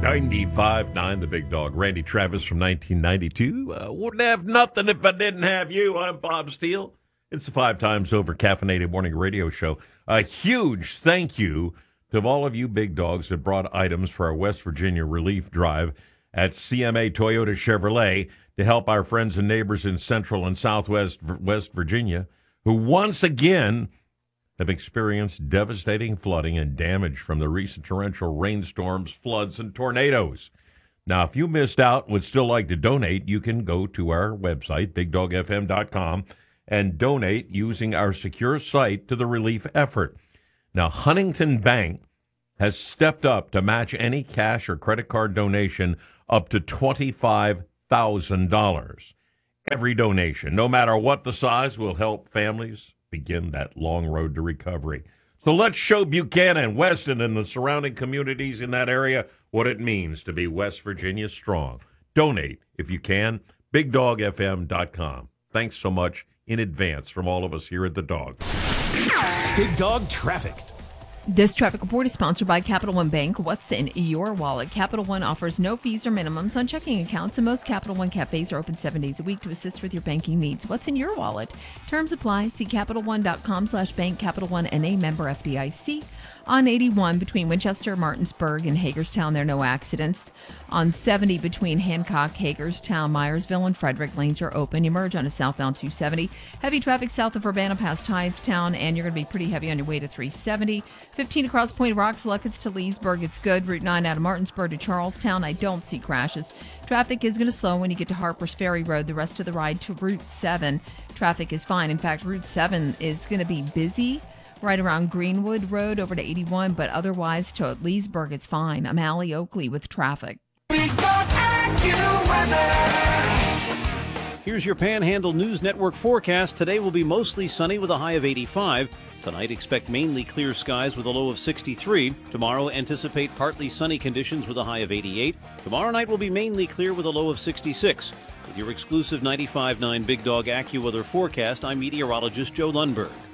95.9 The Big Dog. Randy Travis from 1992. Wouldn't have nothing if I didn't have you. I'm Bob Steele. It's the 5 times over caffeinated morning radio show. A huge thank you to all of you big dogs that brought items for our West Virginia relief drive at CMA Toyota Chevrolet to help our friends and neighbors in Central and Southwest West Virginia who once again have experienced devastating flooding and damage from the recent torrential rainstorms, floods, and tornadoes. Now, if you missed out and would still like to donate, you can go to our website, bigdogfm.com, and donate using our secure site to the relief effort. Now, Huntington Bank has stepped up to match any cash or credit card donation up to $25,000. Every donation, no matter what the size, will help families begin that long road to recovery. So let's show Buchanan, Weston, and the surrounding communities in that area what it means to be West Virginia strong. Donate, if you can, bigdogfm.com. Thanks so much in advance from all of us here at The Dog. Big Dog Traffic. This traffic report is sponsored by Capital One Bank. What's in your wallet? Capital One offers no fees or minimums on checking accounts, and most Capital One cafes are open 7 days a week to assist with your banking needs. What's in your wallet? Terms apply. See CapitalOne.com/bank. Capital One NA, member FDIC. On 81 between Winchester, Martinsburg, and Hagerstown, there are no accidents. On 70 between Hancock, Hagerstown, Myersville, and Frederick, lanes are open. You merge on a southbound 270. Heavy traffic south of Urbana past Hydestown, and you're going to be pretty heavy on your way to 370. 15 across Point Rocks, Luckett's to Leesburg. It's good. Route 9 out of Martinsburg to Charlestown. I don't see crashes. Traffic is going to slow when you get to Harpers Ferry Road. The rest of the ride to Route 7, traffic is fine. In fact, Route 7 is going to be busy right around Greenwood Road over to 81, but otherwise to Leesburg, it's fine. I'm Allie Oakley with traffic. Here's your Panhandle News Network forecast. Today will be mostly sunny with a high of 85. Tonight, expect mainly clear skies with a low of 63. Tomorrow, anticipate partly sunny conditions with a high of 88. Tomorrow night will be mainly clear with a low of 66. With your exclusive 95.9 Big Dog AccuWeather forecast, I'm meteorologist Joe Lundberg.